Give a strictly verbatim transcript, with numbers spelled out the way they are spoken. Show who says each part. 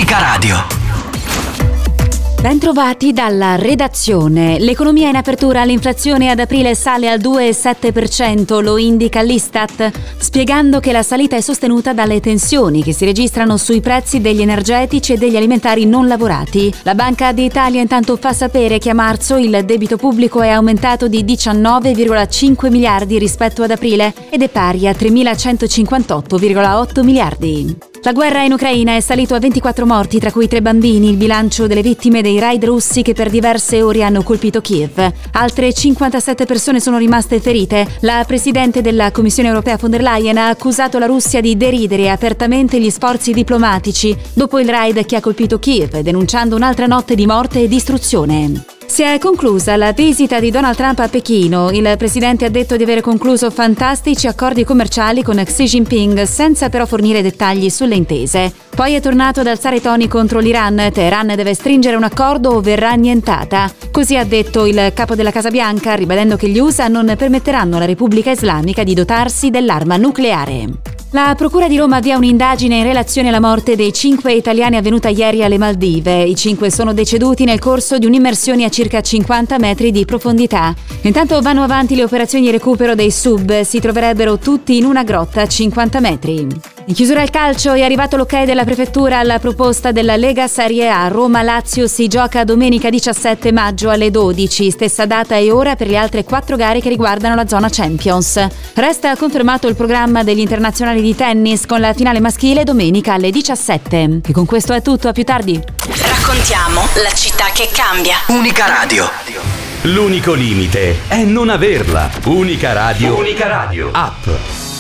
Speaker 1: Unica Radio.
Speaker 2: Bentrovati dalla redazione. L'economia in apertura, l'inflazione ad aprile sale al due virgola sette per cento, lo indica l'Istat, spiegando che la salita è sostenuta dalle tensioni che si registrano sui prezzi degli energetici e degli alimentari non lavorati. La Banca d'Italia intanto fa sapere che a marzo il debito pubblico è aumentato di diciannove virgola cinque miliardi rispetto ad aprile ed è pari a tremilacentocinquantotto virgola otto miliardi. La guerra in Ucraina è salito a ventiquattro morti, tra cui tre bambini, il bilancio delle vittime dei raid russi che per diverse ore hanno colpito Kiev. Altre cinquantasette persone sono rimaste ferite. La presidente della Commissione europea von der Leyen ha accusato la Russia di deridere apertamente gli sforzi diplomatici dopo il raid che ha colpito Kiev, denunciando un'altra notte di morte e distruzione. Si è conclusa la visita di Donald Trump a Pechino. Il presidente ha detto di aver concluso fantastici accordi commerciali con Xi Jinping, senza però fornire dettagli sulle intese. Poi è tornato ad alzare i toni contro l'Iran. Teheran deve stringere un accordo o verrà annientata. Così ha detto il capo della Casa Bianca, ribadendo che gli U S A non permetteranno alla Repubblica Islamica di dotarsi dell'arma nucleare. La Procura di Roma avvia un'indagine in relazione alla morte dei cinque italiani avvenuta ieri alle Maldive. I cinque sono deceduti nel corso di un'immersione a circa cinquanta metri di profondità. Intanto vanno avanti le operazioni di recupero dei sub, si troverebbero tutti in una grotta a cinquanta metri. In chiusura al calcio è arrivato l'ok della prefettura alla proposta della Lega Serie A. Roma-Lazio si gioca domenica diciassette maggio alle dodici, stessa data e ora per le altre quattro gare che riguardano la zona Champions. Resta confermato il programma degli internazionali di tennis con la finale maschile domenica alle diciassette. E con questo è tutto, a più tardi.
Speaker 1: Raccontiamo la città che cambia. Unica Radio.
Speaker 3: L'unico limite è non averla. Unica Radio. Unica Radio. App.